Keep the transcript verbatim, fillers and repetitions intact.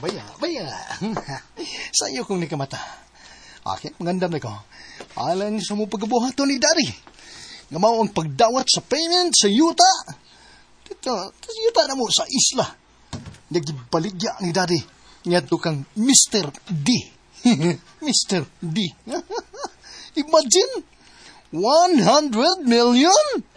Baya, baya. Sa'yo kong nikamata. Akin, magandam na ko. Alang sa mo pagkabuhato ni Daddy. Nga mao ang pagdawat sa payment sa yuta. Dito, sa yuta na mo sa isla. Nagibaligya ni Daddy. Nga to kang mister D. mister D. Imagine, one hundred million?